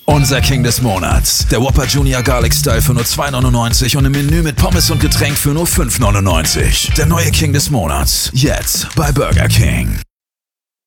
Unser King des Monats. Der Whopper Junior Garlic Style für nur $2,99 und im Menü mit Pommes und Getränk für nur $5,99. Der neue King des Monats. Jetzt bei Burger King.